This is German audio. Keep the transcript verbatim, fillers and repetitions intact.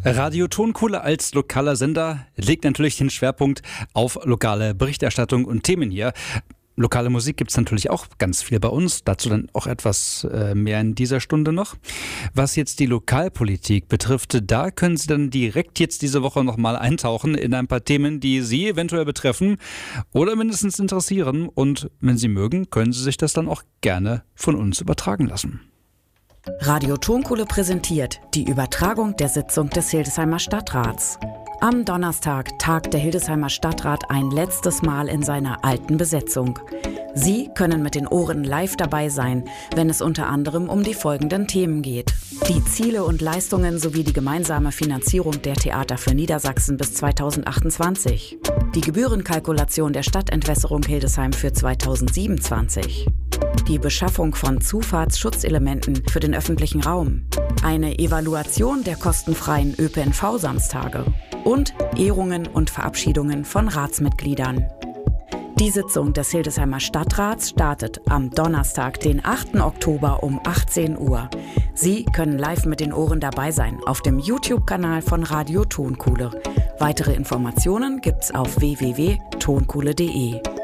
Radio Tonkohle als lokaler Sender legt natürlich den Schwerpunkt auf lokale Berichterstattung und Themen hier. Lokale Musik gibt es natürlich auch ganz viel bei uns, dazu dann auch etwas äh, mehr in dieser Stunde noch. Was jetzt die Lokalpolitik betrifft, da können Sie dann direkt jetzt diese Woche nochmal eintauchen in ein paar Themen, die Sie eventuell betreffen oder mindestens interessieren. Und wenn Sie mögen, können Sie sich das dann auch gerne von uns übertragen lassen. Radio Tonkohle präsentiert die Übertragung der Sitzung des Hildesheimer Stadtrats. Am Donnerstag tagt der Hildesheimer Stadtrat ein letztes Mal in seiner alten Besetzung. Sie können mit den Ohren live dabei sein, wenn es unter anderem um die folgenden Themen geht. Die Ziele und Leistungen sowie die gemeinsame Finanzierung der Theater für Niedersachsen bis zweitausendachtundzwanzig. Die Gebührenkalkulation der Stadtentwässerung Hildesheim für zweitausendsiebenundzwanzig. Die Beschaffung von Zufahrtsschutzelementen für den öffentlichen Raum. Eine Evaluation der kostenfreien Ö P N V-Samstage. Und Ehrungen und Verabschiedungen von Ratsmitgliedern. Die Sitzung des Hildesheimer Stadtrats startet am Donnerstag, den achten Oktober um achtzehn Uhr. Sie können live mit den Ohren dabei sein auf dem YouTube-Kanal von Radio Tonkohle. Weitere Informationen gibt's auf w w w punkt tonkohle punkt de.